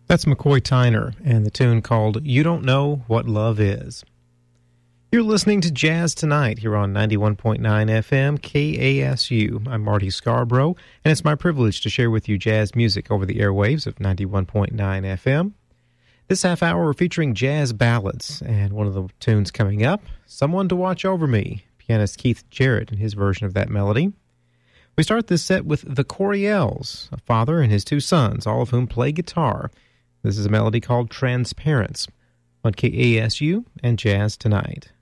That's McCoy Tyner and the tune called You Don't Know What Love Is. You're listening to Jazz Tonight here on 91.9 FM KASU. I'm Marty Scarborough, and it's my privilege to share with you jazz music over the airwaves of 91.9 FM. This half hour we're featuring jazz ballads, and one of the tunes coming up, Someone to Watch Over Me, pianist Keith Jarrett and his version of that melody. We start this set with the Coriels, a father and his two sons, all of whom play guitar. This is a melody called Transparence on KASU and Jazz Tonight.